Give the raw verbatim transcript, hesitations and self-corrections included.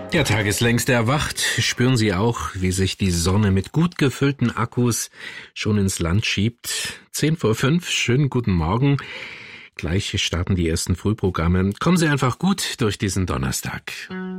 Der Tag ist längst erwacht. Spüren Sie auch, wie sich die Sonne mit gut gefüllten Akkus schon ins Land schiebt? Zehn vor fünf, schönen guten Morgen. Gleich starten die ersten Frühprogramme. Kommen Sie einfach gut durch diesen Donnerstag.